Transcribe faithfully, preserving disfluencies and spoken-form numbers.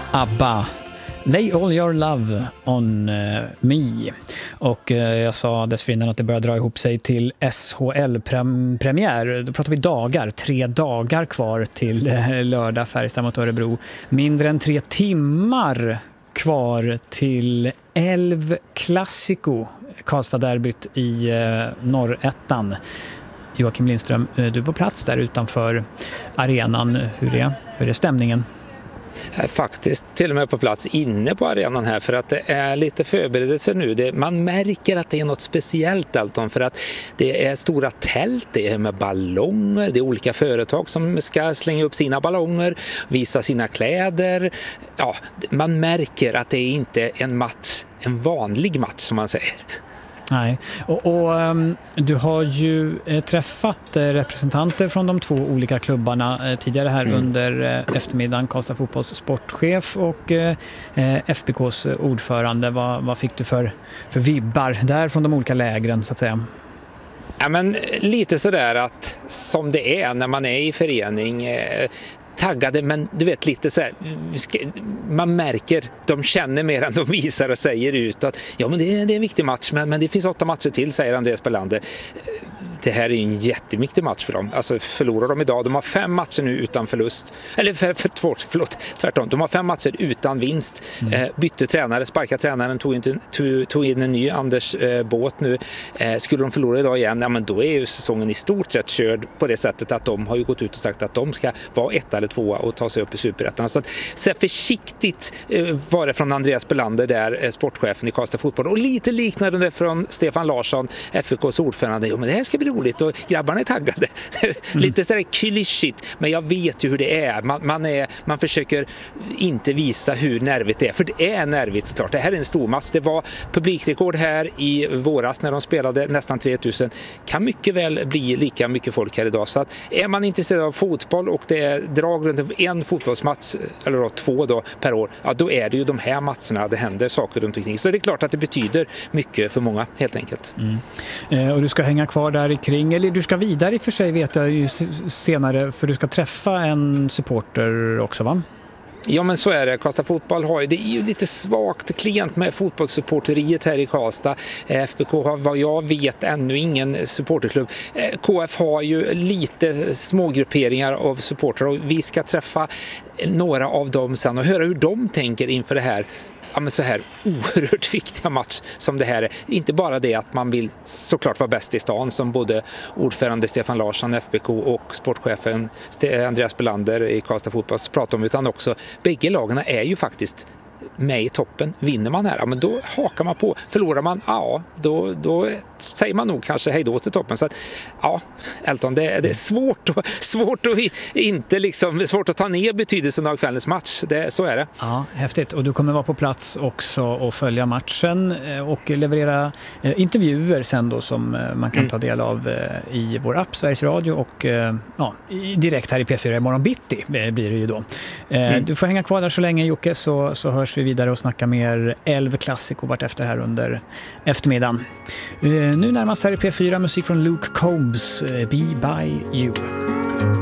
ABBA, Lay All Your Love On uh, Me. Och uh, jag sa dessförinnan att det börjar dra ihop sig till S H L-premiär. Då pratar vi dagar, tre dagar kvar till uh, lördag, Färjestad mot Örebro. Mindre än tre timmar kvar till Elv Classico, Karlstad-derbyt i uh, norrettan. Joakim Lindström, uh, du är på plats där utanför arenan. Hur är, hur är stämningen? Faktiskt till och med på plats inne på arenan här, för att det är lite förberedelser nu. Det, man märker att det är något speciellt, Elton, för att det är stora tält, det är med ballonger, det är olika företag som ska slänga upp sina ballonger, visa sina kläder. Ja, man märker att det är inte en match, en vanlig match som man säger. Nej, och, och um, du har ju eh, träffat eh, representanter från de två olika klubbarna eh, tidigare här mm. under eh, eftermiddagen. Karlstad Fotbolls sportchef och eh, F B K:s ordförande. Vad, vad fick du för, för vibbar där från de olika lägren så att säga? Ja, men lite sådär att som det är när man är i förening, eh, taggade, men du vet lite så här, man märker, de känner mer än de visar och säger ut att ja, men det är, det är en viktig match, men, men det finns åtta matcher till, säger Andreas Belander. Det här är ju en jätteviktig match för dem. Alltså förlorar de idag, de har fem matcher nu utan förlust, eller för, för, för, förlåt, tvärtom, de har fem matcher utan vinst. Mm. Eh, bytte tränare, sparkade tränaren, tog in, tog, tog in en ny Anders eh, Båt nu. Eh, skulle de förlora idag igen, ja, men då är ju säsongen i stort sett körd på det sättet att de har ju gått ut och sagt att de ska vara ett eller tvåa och ta sig upp i Superettan. Så, så försiktigt eh, var det från Andreas Belander där, eh, sportchefen i Karlstad Fotboll, och lite liknande från Stefan Larsson, F B K:s ordförande. Jo, men det här ska bli roligt och grabbarna är taggade. Mm. Lite sådär klyschigt, men jag vet ju hur det är. Man, man är. man försöker inte visa hur nervigt det är, för det är nervigt såklart. Det här är en stor match. Det var publikrekord här i våras när de spelade nästan tre tusen. Kan mycket väl bli lika mycket folk här idag. Så att är man intresserad av fotboll och det är drag runt en fotbollsmatch, eller då, två då, per år, ja, då är det ju de här matcherna det händer saker runt omkring. Så det är klart att det betyder mycket för många, helt enkelt. Mm. Eh, och du ska hänga kvar där i kring, eller du ska vidare i för sig, vet jag ju senare, för du ska träffa en supporter också, va? Ja, men så är det. Karlstad Fotboll har ju, det är ju lite svagt klient med fotbollssupporteriet här i Karlstad. F B K har, vad jag vet, ännu ingen supporterklubb. K F har ju lite smågrupperingar av supporter, och vi ska träffa några av dem sen och höra hur de tänker inför det här. Ja, men så här oerhört viktiga match som det här är. Inte bara det att man vill såklart vara bäst i stan, som både ordförande Stefan Larsson, F B K, och sportchefen Andreas Belander i Karlstad Fotboll pratar om, utan också bägge lagarna är ju faktiskt med i toppen. Vinner man här, ja, men då hakar man på. Förlorar man, ja, då, då säger man nog kanske hej då till toppen. Så att, ja, Elton, det, det är svårt, och, svårt, att inte liksom, svårt att ta ner betydelsen av kvällens match. Det, så är det. Ja, häftigt. Och du kommer vara på plats också och följa matchen och leverera eh, intervjuer sen då som eh, man kan mm. ta del av eh, i vår app Sveriges Radio och eh, ja, direkt här i P fyra i morgon bitti blir det ju då. Eh, mm. Du får hänga kvar där så länge, Jocke, så, så hörs vi vidare och snacka mer Elv Classico vart efter här under eftermiddagen. Eh, nu närmast här i P fyra musik från Luke Combs, eh, Be By You.